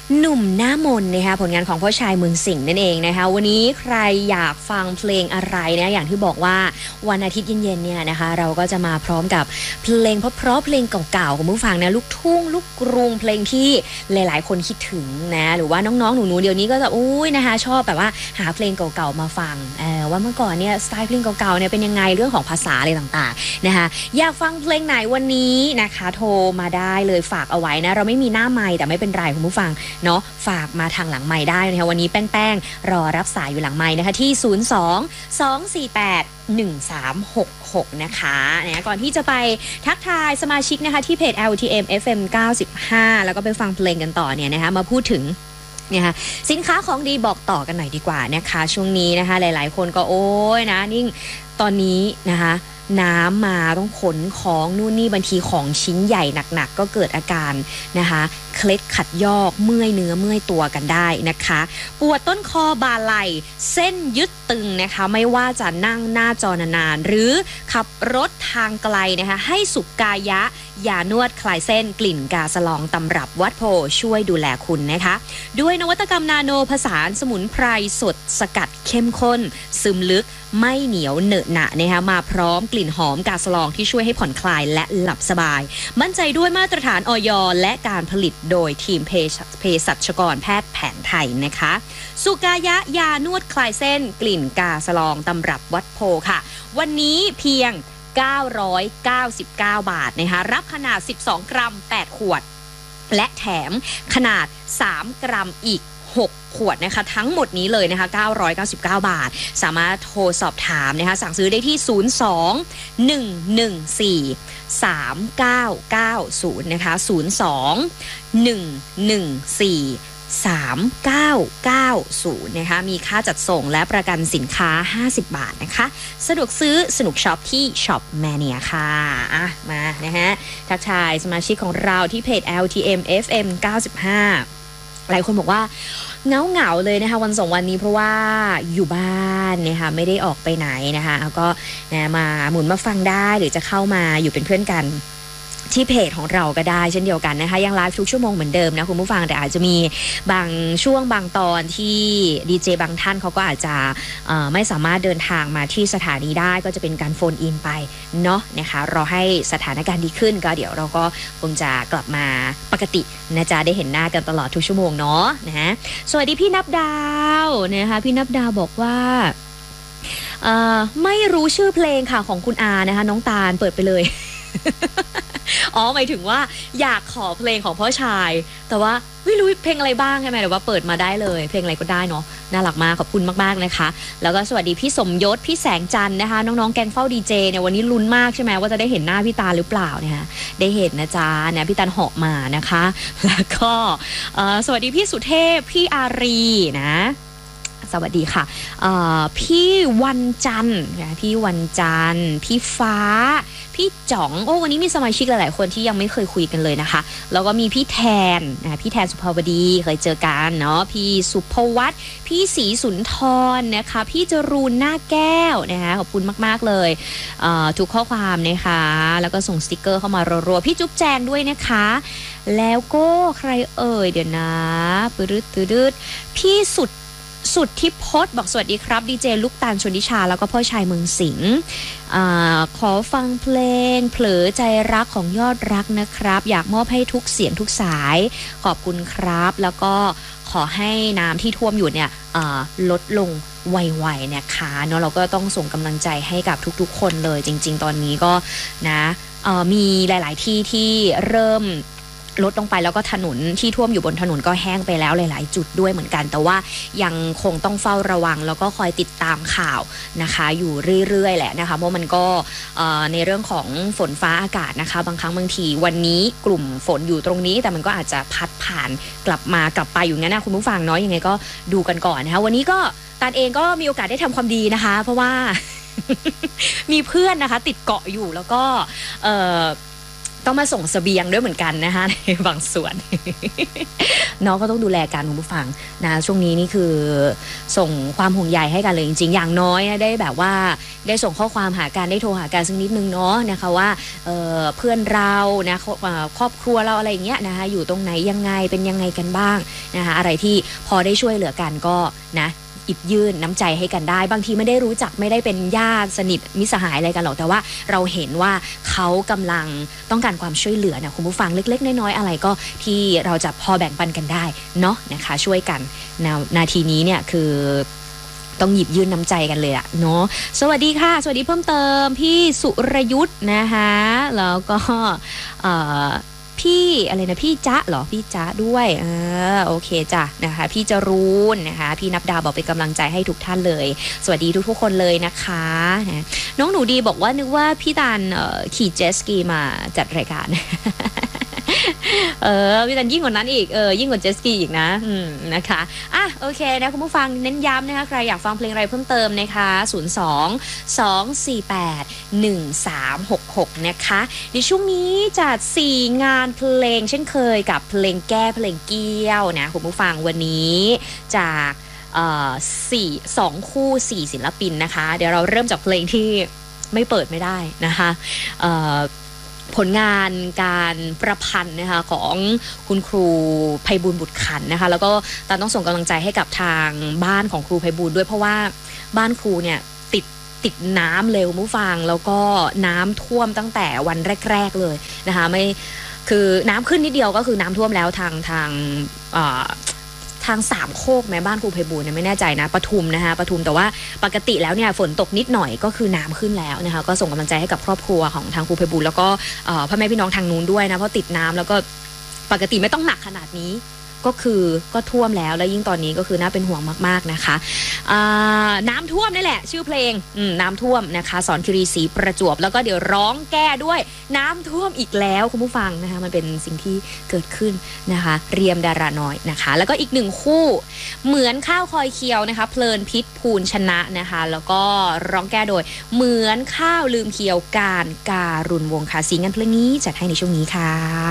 หนุ่มหน้ามนนะคะผลงานของพ่อชายเมืองสิงห์นั่นเองนะคะวันนี้ใครอยากฟังเพลงอะไรนะอย่างที่บอกว่าวันอาทิตย์เย็นๆเนี่ยนะคะเราก็จะมาพร้อมกับเพลงเพราะๆเพลงเก่าๆของผู้ฟังนะลูกทุ่งลูกกรุงเพลงที่หลายๆคนคิดถึงนะหรือว่าน้องๆหนูๆเดี๋ยวนี้ก็จะอุ้ยนะคะชอบแบบว่าหาเพลงเก่าๆมาฟังว่าเมื่อก่อนเนี่ยสไตล์เพลงเก่าๆเนี่ยเป็นยังไงเรื่องของภาษาอะไรต่างๆนะคะอยากฟังเพลงไหนวันนี้นะคะโทรมาได้เลยฝากเอาไว้นะเราไม่มีหน้าไมค์แต่ไม่เป็นไรคุณผู้ฟังเนาะฝากมาทางหลังไมค์ได้นะคะวันนี้แป้งรอรับสายอยู่หลังไมค์นะคะที่02-248-1366นะคะเนี่ยก่อนที่จะไปทักทายสมาชิกนะคะที่เพจ LTM FM 95แล้วก็ไปฟังเพลงกันต่อเนี่ยนะคะมาพูดถึงนะคะสินค้าของดีบอกต่อกันหน่อยดีกว่านะคะช่วงนี้นะคะหลายๆคนก็โอ้ยนะนิ่งตอนนี้นะคะน้ำมาต้องขนของนู่นนี่บางทีของชิ้นใหญ่หนักๆก็เกิดอาการนะคะเคล็ดขัดยอกเมื่อยเนื้อเมื่อยตัวกันได้นะคะปวดต้นคอบ่าไหล่เส้นยึดตึงนะคะไม่ว่าจะนั่งหน้าจอนานๆหรือขับรถทางไกลนะคะให้สุกายะยานวดคลายเส้นกลิ่นกาสลองตำรับวัดโพช่วยดูแลคุณนะคะด้วยนวัตกรรมนาโนผสานสมุนไพรสดสกัดเข้มข้นซึมลึกไม่เหนียวเหนอะหนะนะคะมาพร้อมกลิ่นหอมกาสลองที่ช่วยให้ผ่อนคลายและหลับสบายมั่นใจด้วยมาตรฐานอย.และการผลิตโดยทีมเภสัชกรแพทย์แผนไทยนะคะสุกายะยานวดคลายเส้นกลิ่นกาสลองตำรับวัดโพค่ะวันนี้เพียง999 บาทนะคะรับขนาด12กรัม8ขวดและแถมขนาด3กรัมอีก6ขวดนะคะทั้งหมดนี้เลยนะคะ999 บาทสามารถโทรสอบถามนะคะสั่งซื้อได้ที่02-114-3990นะคะ02-114-3990นะคะมีค่าจัดส่งและประกันสินค้า50 บาทนะคะสะดวกซื้อสนุกช็อปที่ช็อปแมเนียค่ะมานะฮะทักทายสมาชิกของเราที่เพจ LTM FM 95หลายคนบอกว่าเหงาเลยนะคะวัน2วันนี้เพราะว่าอยู่บ้านนะคะไม่ได้ออกไปไหนนะคะก็มาหมุนมาฟังได้หรือจะเข้ามาอยู่เป็นเพื่อนกันที่เพจของเราก็ได้เช่นเดียวกันนะคะยังไลฟ์ทุกชั่วโมงเหมือนเดิมนะคุณผู้ฟังแต่อาจจะมีบางช่วงบางตอนที่ดีเจบางท่านเขาก็อาจจะไม่สามารถเดินทางมาที่สถานีได้ก็จะเป็นการโฟนอินไปเนาะนะคะรอให้สถานการณ์ดีขึ้นก็เดี๋ยวเราก็คงจะกลับมาปกตินะจ๊ะได้เห็นหน้ากันตลอดทุกชั่วโมงเนาะนะฮะสวัสดีพี่นับดาวนะคะพี่นับดาวบอกว่าไม่รู้ชื่อเพลงค่ะของคุณอานะคะน้องตาลเปิดไปเลยหมายถึงว่าอยากขอเพลงของพ่อชายแต่ว่าไม่รู้เพลงอะไรบ้างใช่ไหมแต่ว่าเปิดมาได้เลยเพลงอะไรก็ได้เนาะน่ารักมากขอบคุณมากๆนะคะแล้วก็สวัสดีพี่สมยศพี่แสงจันทร์นะคะน้องๆแกงเฝ้าดีเจเนี่ยวันนี้ลุ้นมากใช่ไหมว่าจะได้เห็นหน้าพี่ตาหรือเปล่าเนี่ยได้เห็นนะจ๊ะเนี่ยพี่ตาเหาะมานะคะแล้วก็สวัสดีพี่สุเทพพี่อารีนะสวัสดีค่ะพี่วันจันทร์พี่วันจันทร์พี่ฟ้าพี่จ๋องวันนี้มีสมาชิกหลายๆคนที่ยังไม่เคยคุยกันเลยนะคะแล้วก็มีพี่แทนพี่แทนสุภาวดีเคยเจอกันเนาะพี่สุภวัฒน์พี่ศรีสุนทรนะคะพี่จรูนหน้าแก้วนะคะขอบคุณมากๆเลยทุกข้อความนะคะแล้วก็ส่งสติกเกอร์เข้ามารัวๆพี่จุ๊บแจงด้วยนะคะแล้วก็ใครเอ่ยเดี๋ยวนะปืดพี่สุดที่พดบอกสวัสดีครับดีเจลูกตาลชนทิชาแล้วก็พ่อชายเมืองสิงห์ขอฟังเพลงเผลอใจรักของยอดรักนะครับอยากมอบให้ทุกเสียงทุกสายขอบคุณครับแล้วก็ขอให้น้ำที่ท่วมอยู่เนี่ยลดลงไวๆนะคะเนาะเราก็ต้องส่งกำลังใจให้กับทุกๆคนเลยจริงๆตอนนี้ก็นะมีหลายๆที่ที่เริ่มลดลงไปแล้วก็ถนนที่ท่วมอยู่บนถนนก็แห้งไปแล้วหลายๆจุดด้วยเหมือนกันแต่ว่ายังคงต้องเฝ้าระวังแล้วก็คอยติดตามข่าวนะคะอยู่เรื่อยๆแหละนะคะเพราะมันก็ในเรื่องของฝนฟ้าอากาศนะคะบางครั้งบางทีวันนี้กลุ่มฝนอยู่ตรงนี้แต่มันก็อาจจะพัดผ่านกลับไปอยู่งั้นนะคุณผู้ฟังเนาะยังไงก็ดูกันก่อนนะคะวันนี้ก็ตาลเองก็มีโอกาสได้ทำความดีนะคะเพราะว่า มีเพื่อนนะคะติดเกาะอยู่แล้วก็ต้องมาส่งเสบียงด้วยเหมือนกันนะคะในบางส่วนเนาะก็ต้องดูแลกันคุณผู้ฟังนะช่วงนี้นี่คือส่งความห่วงใยให้กันเลยจริงๆอย่างน้อยนะได้แบบว่าได้ส่งข้อความหากันได้โทรหากันสักนิดนึงเนาะนะคะว่าเพื่อนเรานะครอบครัวเราอะไรอย่างเงี้ยนะคะอยู่ตรงไหนยังไงเป็นยังไงกันบ้างนะคะอะไรที่พอได้ช่วยเหลือกันก็นะหยิบยื่นน้ำใจให้กันได้บางทีไม่ได้รู้จักไม่ได้เป็นญาติสนิทมิตรสหายอะไรกันหรอกแต่ว่าเราเห็นว่าเขากำลังต้องการความช่วยเหลือนะคุณผู้ฟังเล็กๆน้อยๆอะไรก็ที่เราจะพอแบ่งปันกันได้เนาะนะคะช่วยกันนาทีนี้เนี่ยคือต้องหยิบยื่นน้ำใจกันเลยอะเนาะสวัสดีค่ะสวัสดีเพิ่มเติมพี่สุรยุทธ์นะคะแล้วก็พี่อะไรนะพี่จ๊ะเหรอพี่จ๊ะด้วยโอเคจ้ะนะคะพี่จรูนนะคะพี่นับดาวบอกเป็นกำลังใจให้ทุกท่านเลยสวัสดีทุกๆคนเลยนะคะนะน้องหนูดีบอกว่านึกว่าพี่ตาลขี่เจตสกีมาจัดรายการ พี่ตันยิ่งกว่านั้นอีกยิ่งกว่าเจตสกีอีกนะนะคะอ่ะโอเคนะคุณผู้ฟังเน้นย้ำนะคะใครอยากฟังเพลงอะไรเพิ่มเติมนะคะ02-248-1366นะคะในช่วงนี้จัด4งานเพลงเช่นเคยกับเพลงแก้เพลงเกี้ยวนะคุณผู้ฟังวันนี้จาก2 คู่ 4 ศิลปินนะคะเดี๋ยวเราเริ่มจากเพลงที่ไม่เปิดไม่ได้นะคะผลงานการประพันธ์นะคะของคุณครูไพบูลย์บุตรขันธ์นะคะแล้วก็ตาต้องส่งกำลังใจให้กับทางบ้านของครูไพบูลย์ด้วยเพราะว่าบ้านครูเนี่ยติดน้ำเร็วผู้ฟังแล้วก็น้ำท่วมตั้งแต่วันแรกๆเลยนะคะไม่คือน้ำขึ้นนิดเดียวก็คือน้ำท่วมแล้วทางสามโคกแม้บ้านครูไพบูลย์เนี่ยไม่แน่ใจนะปทุมนะคะปทุมแต่ว่าปกติแล้วเนี่ยฝนตกนิดหน่อยก็คือน้ำขึ้นแล้วนะคะก็ส่งกำลังใจให้กับครอบครัวของทางครูไพบูลย์แล้วก็พ่อแม่พี่น้องทางนู้นด้วยนะเพราะติดน้ำแล้วก็ปกติไม่ต้องหนักขนาดนี้ก็ท่วมแล้วยิ่งตอนนี้ก็คือน่าเป็นห่วงมากๆนะคะน้ำท่วมนี่แหละชื่อเพลงน้ำท่วมนะคะสอนคีรีศรีประจวบแล้วก็เดี๋ยวร้องแก้ด้วยน้ำท่วมอีกแล้วคุณผู้ฟังนะคะมันเป็นสิ่งที่เกิดขึ้นนะคะเรียมดาราน้อยนะคะแล้วก็อีก1คู่เหมือนข้าวคอยเคียวนะคะเพลินพิษภูลชนะนะคะแล้วก็ร้องแก้โดยเหมือนข้าวลืมเคียวการุณวงศ์ค่ะสีงานเพลงนี้จัดให้ในช่วงนี้ค่ะ